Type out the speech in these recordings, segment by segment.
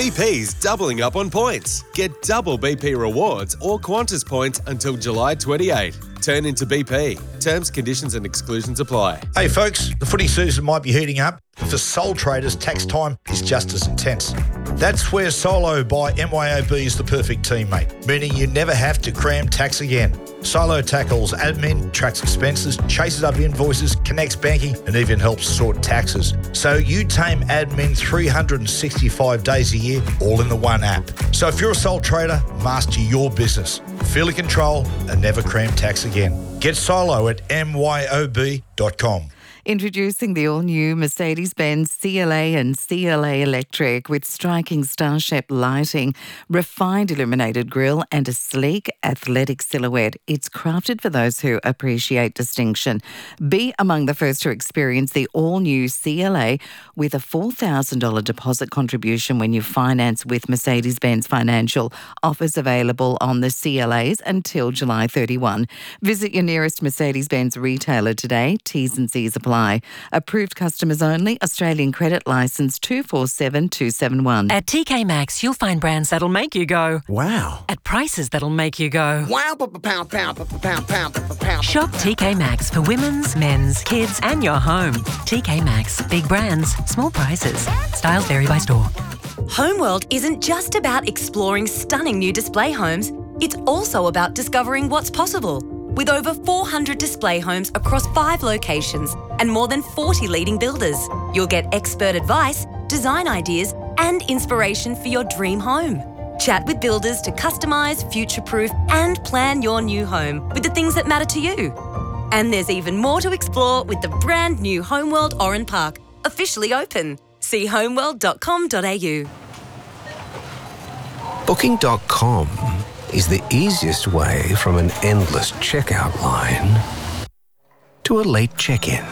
BP's doubling up on points. Get double BP rewards or Qantas points until July 28. Turn into BP. Terms, conditions and exclusions apply. Hey folks, the footy season might be heating up, but for sole traders, tax time is just as intense. That's where Solo by MYOB is the perfect teammate, meaning you never have to cram tax again. Solo tackles admin, tracks expenses, chases up invoices, connects banking, and even helps sort taxes. So you tame admin 365 days a year, all in the one app. So if you're a sole trader, master your business. Feel in control and never cram tax again. Get Solo at myob.com. Introducing the all-new Mercedes-Benz CLA and CLA Electric with striking star-shaped lighting, refined illuminated grille and a sleek, athletic silhouette. It's crafted for those who appreciate distinction. Be among the first to experience the all-new CLA with a $4,000 deposit contribution when you finance with Mercedes-Benz Financial. Offers available on the CLAs until July 31. Visit your nearest Mercedes-Benz retailer today. T's and C's apply. Approved customers only. Australian credit licence 247271. At TK Maxx, you'll find brands that'll make you go, wow. At prices that'll make you go, Wow, pound. Shop TK Maxx for women's, men's, kids and your home. TK Maxx. Big brands, small prices. Styles vary by store. Homeworld isn't just about exploring stunning new display homes. It's also about discovering what's possible. With over 400 display homes across 5 locations and more than 40 leading builders, you'll get expert advice, design ideas and inspiration for your dream home. Chat with builders to customise, future-proof and plan your new home with the things that matter to you. And there's even more to explore with the brand new Homeworld Oran Park, officially open. See homeworld.com.au. Booking.com is the easiest way from an endless checkout line to a late check-in.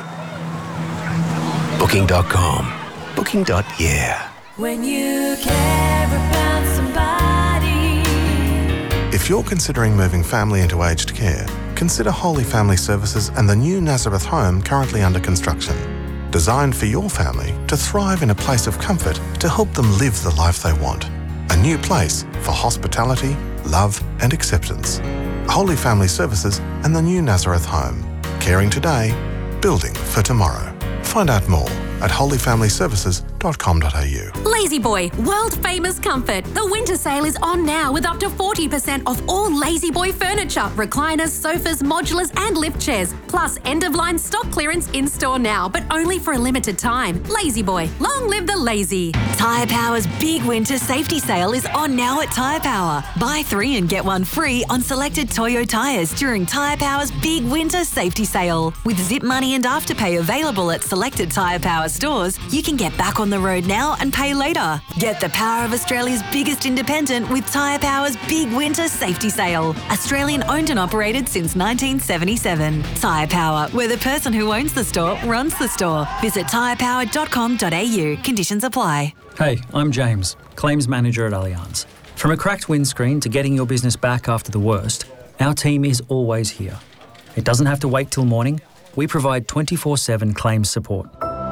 Booking.com. Booking.yeah. When you care about somebody. If you're considering moving family into aged care, consider Holy Family Services and the new Nazareth home currently under construction. Designed for your family to thrive in a place of comfort to help them live the life they want. A new place for hospitality, love and acceptance. Holy Family Services and the new Nazareth home. Caring today, building for tomorrow. Find out more at holyfamilyservices.com.au. Lazy Boy, world famous comfort. The winter sale is on now with up to 40% off all Lazy Boy furniture, recliners, sofas, modulars and lift chairs. Plus end-of-line stock clearance in store now, but only for a limited time. Lazy Boy, long live the lazy. Tyre Power's big winter safety sale is on now at Tyre Power. Buy 3 and get 1 free on selected Toyo tyres during Tyre Power's big winter safety sale. With Zip Money and Afterpay available at selected Tyre Power stores, you can get back on the road now and pay later. Get the power of Australia's biggest independent with Tyre Power's big winter safety sale. Australian owned and operated since 1977. Tyre Power, where the person who owns the store runs the store. Visit tyrepower.com.au. Conditions apply. Hey, I'm James, Claims Manager at Allianz. From a cracked windscreen to getting your business back after the worst, our team is always here. It doesn't have to wait till morning. We provide 24/7 claims support.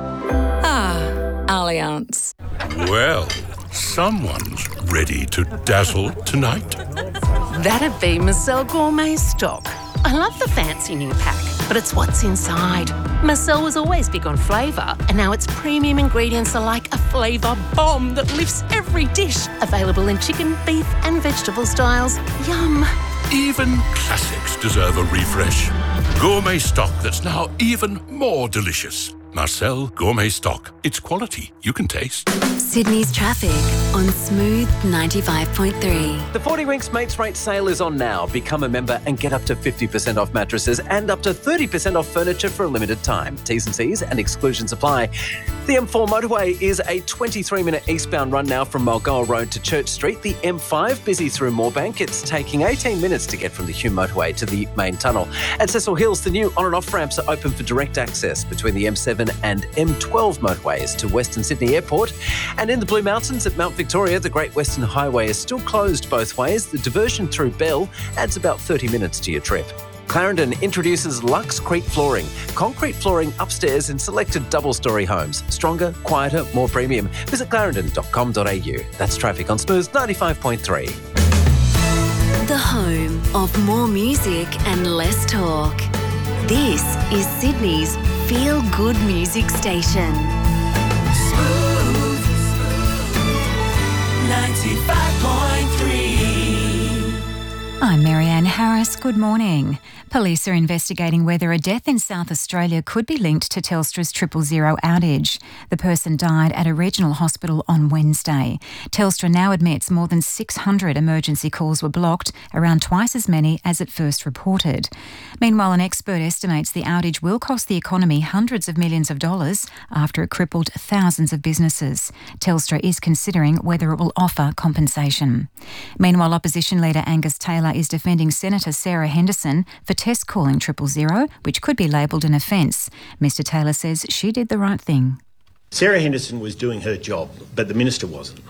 Allianz. Well, someone's ready to dazzle tonight. That'd be Marcel Gourmet Stock. I love the fancy new pack, but it's what's inside. Marcel was always big on flavour, and now its premium ingredients are like a flavour bomb that lifts every dish. Available in chicken, beef and vegetable styles. Yum. Even classics deserve a refresh. Gourmet Stock that's now even more delicious. Marcel Gourmet Stock. It's quality you can taste. Sydney's traffic on Smooth 95.3. The 40 Winks Mates Rate sale is on now. Become a member and get up to 50% off mattresses and up to 30% off furniture for a limited time. T's and C's and exclusions apply. The M4 motorway is a 23-minute eastbound run now from Mulgoa Road to Church Street. The M5 busy through Moorebank. It's taking 18 minutes to get from the Hume motorway to the main tunnel. At Cecil Hills, the new on and off ramps are open for direct access between the M7 and M12 motorways to Western Sydney Airport. And in the Blue Mountains at Mount Victoria, the Great Western Highway is still closed both ways. The diversion through Bell adds about 30 minutes to your trip. Clarendon introduces Lux Crete Flooring. Concrete flooring upstairs in selected double-storey homes. Stronger, quieter, more premium. Visit clarendon.com.au. That's traffic on Smooth 95.3. The home of more music and less talk. This is Sydney's feel-good music station. Smooth 95.3. I'm Marianne Harris. Good morning. Police are investigating whether a death in South Australia could be linked to Telstra's 000 outage. The person died at a regional hospital on Wednesday. Telstra now admits more than 600 emergency calls were blocked, around twice as many as it first reported. Meanwhile, an expert estimates the outage will cost the economy hundreds of millions of dollars after it crippled thousands of businesses. Telstra is considering whether it will offer compensation. Meanwhile, opposition leader Angus Taylor is defending Senator Sarah Henderson for test calling 000, which could be labelled an offence. Mr Taylor says she did the right thing. Sarah Henderson was doing her job, but the minister wasn't.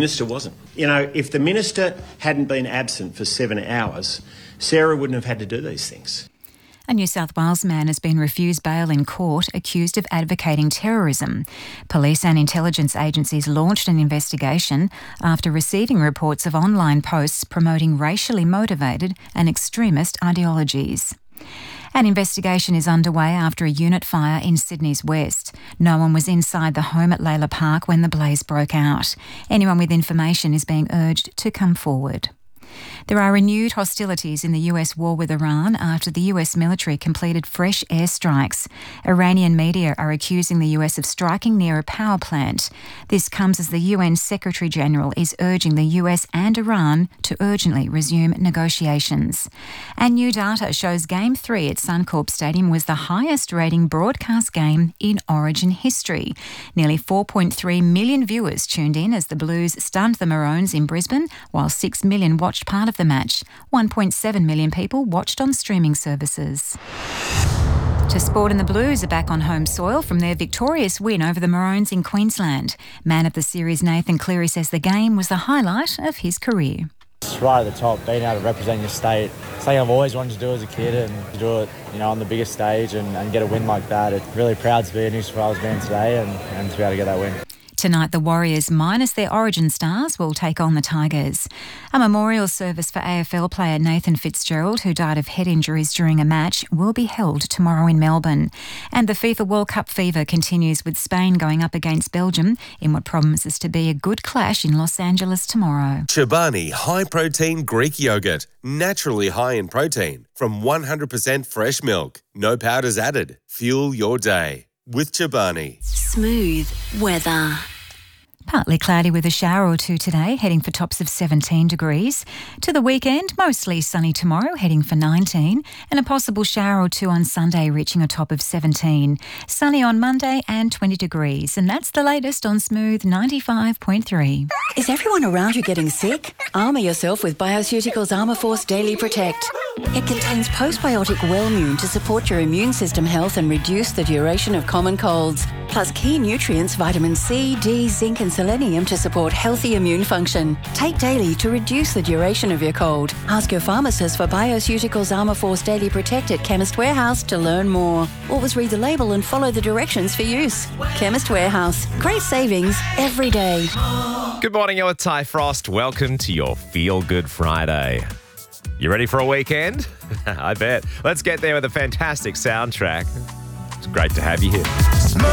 You know, if the minister hadn't been absent for 7 hours, Sarah wouldn't have had to do these things. A New South Wales man has been refused bail in court accused of advocating terrorism. Police and intelligence agencies launched an investigation after receiving reports of online posts promoting racially motivated and extremist ideologies. An investigation is underway after a unit fire in Sydney's west. No one was inside the home at Layla Park when the blaze broke out. Anyone with information is being urged to come forward. There are renewed hostilities in the US war with Iran after the US military completed fresh airstrikes. Iranian media are accusing the US of striking near a power plant. This comes as the UN Secretary-General is urging the US and Iran to urgently resume negotiations. And new data shows Game 3 at Suncorp Stadium was the highest-rating broadcast game in Origin history. Nearly 4.3 million viewers tuned in as the Blues stunned the Maroons in Brisbane, while 6 million watched part of the match. 1.7 million people watched on streaming services. To sport, and the Blues are back on home soil from their victorious win over the Maroons in Queensland. Man of the series Nathan Cleary says the game was the highlight of his career. It's right at the top, being able to represent your state. Something I've always wanted to do as a kid, and to do it, on the biggest stage and get a win like that. It's really proud to be a New South Wales man today and to be able to get that win. Tonight, the Warriors, minus their Origin stars, will take on the Tigers. A memorial service for AFL player Nathan Fitzgerald, who died of head injuries during a match, will be held tomorrow in Melbourne. And the FIFA World Cup fever continues, with Spain going up against Belgium in what promises to be a good clash in Los Angeles tomorrow. Chobani high-protein Greek yogurt, naturally high in protein, from 100% fresh milk. No powders added. Fuel your day with Chobani. Smooth weather. Partly cloudy with a shower or two today, heading for tops of 17 degrees. To the weekend, mostly sunny tomorrow, heading for 19, and a possible shower or two on Sunday, reaching a top of 17. Sunny on Monday and 20 degrees. And that's the latest on Smooth 95.3. Is everyone around you getting sick? Armour yourself with Bioceuticals Armourforce Daily Protect. It contains postbiotic Wellmune to support your immune system health and reduce the duration of common colds. Plus key nutrients, vitamin C, D, zinc and selenium to support healthy immune function. Take daily to reduce the duration of your cold. Ask your pharmacist for Bioceuticals Armourforce Daily Protect at Chemist Warehouse to learn more. Always read the label and follow the directions for use. Chemist Warehouse. Great savings every day. Good morning, you're Ty Frost. Welcome to your Feel Good Friday. You ready for a weekend? I bet. Let's get there with a fantastic soundtrack. It's great to have you here.